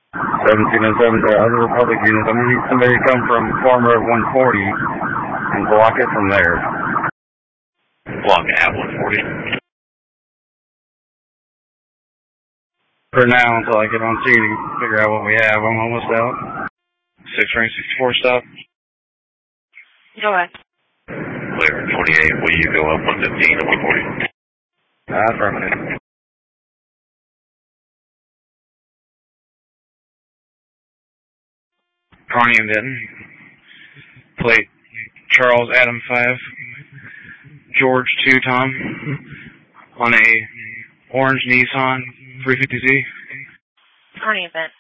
17 and 7 to other Republic units. I'm going to need somebody to come from Farm Road 140 and block it from there. Block at 140. For now, until I get on scene and figure out what we have, I'm almost out. 6 range 64 stop. Go ahead. Clear 28, will you go up 115 to 140? Affirmative. Connie and Denton. Plate Charles Adam 5. George 2 Tom. On a orange Nissan 350Z. Connie event.